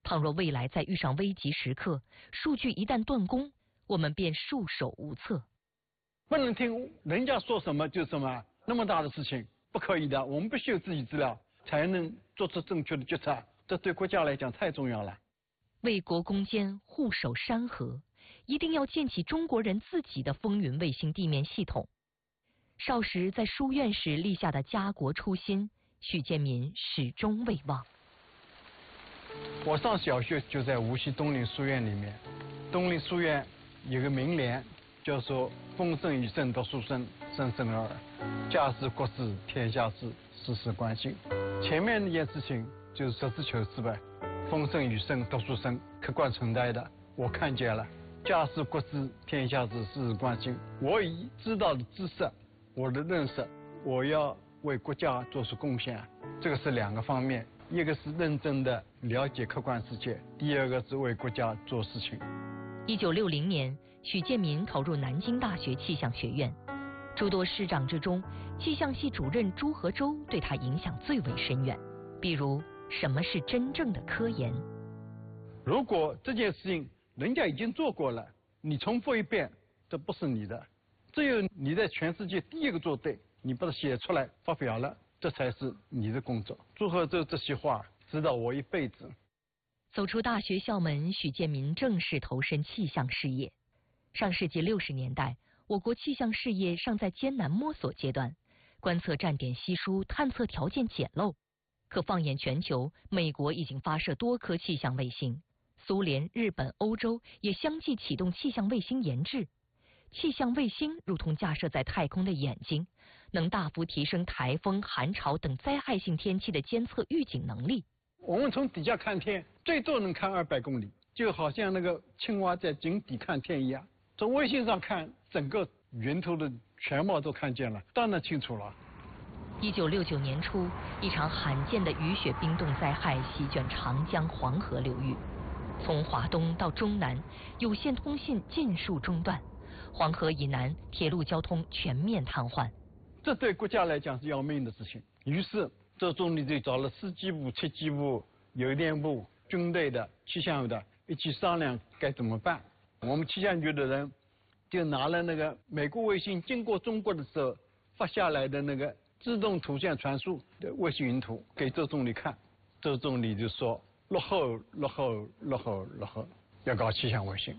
倘若未来再遇上危急时刻，数据一旦断供，我们便束手无策。 不能听人家说什么就什么，那么大的事情不可以的，我们必须有自己资料，才能做出正确的决策，这对国家来讲太重要了。 为国攻坚，护守山河，一定要建起中国人自己的风云卫星地面系统。少时在书院时立下的家国初心，许建民始终未忘。 我上小学就在无锡东林书院里面，东林书院有个名联，叫做“风声雨声读书声，声声而耳，家事国事天下事，事事关心”。前面那件事情就是实事求是呗，风声雨声读书声，客观存在的，我看见了。家事国事天下事，事事关心。我已知道的知识，我的认识，我要为国家做出贡献，这个是两个方面。一个是认真的了解客观世界，第二个是为国家做事情。 1960年，许建民考入南京大学气象学院。诸多师长之中，气象系主任朱和周对他影响最为深远。比如，什么是真正的科研？ 如果这件事情人家已经做过了，你重复一遍，这不是你的。只有你在全世界第一个做对，你把它写出来发表了，这才是你的工作。朱和周这些话指导我一辈子。 走出大学校门，许建民正式投身气象事业。上世纪60年代，我国气象事业尚在艰难摸索阶段，观测站点稀疏，探测条件简陋。可放眼全球，美国已经发射多颗气象卫星，苏联、日本、欧洲也相继启动气象卫星研制。气象卫星如同架设在太空的眼睛，能大幅提升台风、寒潮等灾害性天气的监测预警能力。 我们从底下看天，最多能看200公里，就好像那个青蛙在井底看天一样。从卫星上看，整个源头的全貌都看见了，当然清楚了。 1969年初，一场罕见的雨雪冰冻灾害席卷长江、黄河流域，从华东到中南，有线通信尽数中断。黄河以南铁路交通全面瘫痪， 这对国家来讲是要命的事情。于是周总理就找了司机部、气机部、邮电部、军队的、气象的一起商量该怎么办。我们气象局的人就拿了那个美国卫星经过中国的时候发下来的那个自动图像传输的卫星云图给周总理看，周总理就说落后，要搞气象卫星。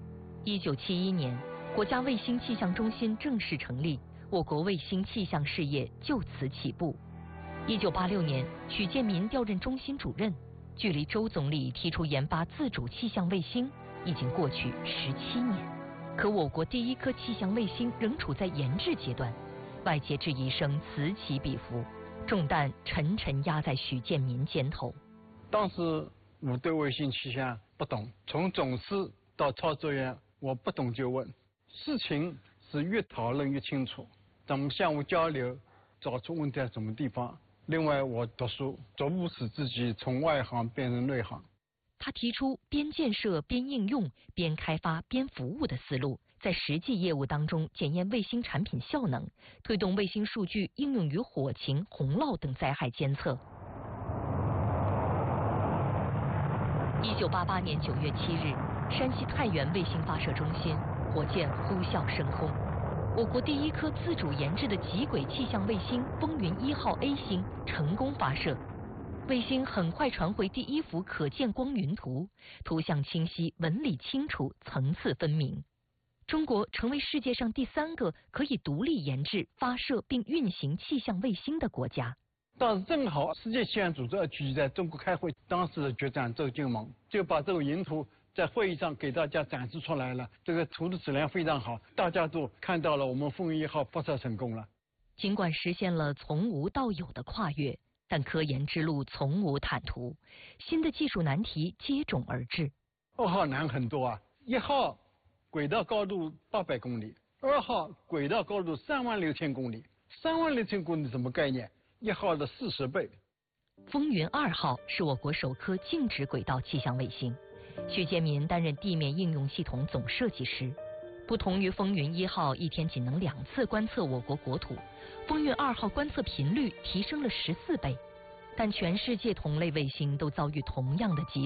1971年。国家卫星气象中心正式成立，我国卫星气象事业就此起步。1986年，许建民调任中心主任，距离周总理提出研发自主气象卫星已经过去17年，可我国第一颗气象卫星仍处在研制阶段，外界质疑声此起彼伏，重担沉沉压在许建民肩头。 当时我对卫星气象不懂，从总师到操作员，我不懂就问。事情是越讨论越清楚，咱们相互交流，找出问题在什么地方。另外，我读书逐步使自己从外行变成内行。 他提出边建设边应用、边开发边服务的思路，在实际业务当中检验卫星产品效能，推动卫星数据应用于火情、洪涝等灾害监测。1988年9月7日，山西太原卫星发射中心。火箭呼啸升空，我国第一颗自主研制的极轨气象卫星风云1号 A 星成功发射。卫星很快传回第一幅可见光云图，图像清晰，纹理清楚，层次分明。中国成为世界上第3个可以独立研制、发射并运行气象卫星的国家。 当时正好世界气象组织要聚集在中国开会，当时的局长周金蒙就把这个云图在会议上给大家展示出来了，这个图的质量非常好，大家都看到了我们风云1号发射成功了。 尽管实现了从无到有的跨越，但科研之路从无坦途，新的技术难题接踵而至。 2号难很多啊，1号轨道高度800公里，2号轨道高度36000公里，36000公里什么概念？1号的40倍。 风云2号是我国首颗静止轨道气象卫星，许建民担任地面应用系统总设计师。不同于风云1号一天仅能2次观测我国国土，风云2号观测频率提升了14倍，但全世界同类卫星都遭遇同样的急